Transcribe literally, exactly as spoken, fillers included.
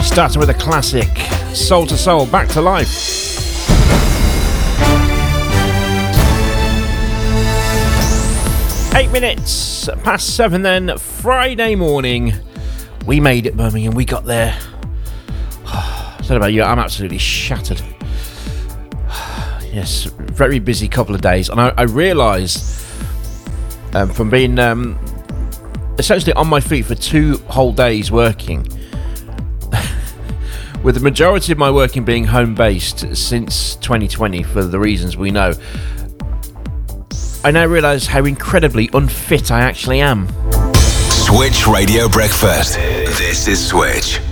Starting with a classic, Soul to Soul, Back to Life. Eight minutes past seven then, Friday morning. We made it, Birmingham, we got there. I don't know about you, I'm absolutely shattered. Yes, very busy couple of days. And I, I realised um, from being um, essentially on my feet for two whole days working, with the majority of my working being home-based since twenty twenty for the reasons we know, I now realise how incredibly unfit I actually am. Switch Radio Breakfast. This is Switch.